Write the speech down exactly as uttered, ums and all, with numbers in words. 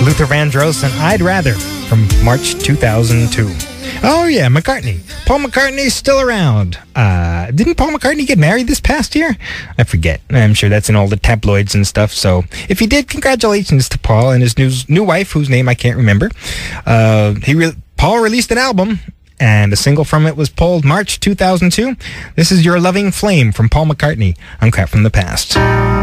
Luther Vandross and I'd Rather from March two thousand two. Oh, yeah, McCartney. Paul McCartney's still around. Uh, didn't Paul McCartney get married this past year? I forget. I'm sure that's in all the tabloids and stuff. So if he did, congratulations to Paul and his new, new wife, whose name I can't remember. Uh, he re- Paul released an album, and a single from it was pulled March two thousand two. This is Your Loving Flame from Paul McCartney on Crap from the Past.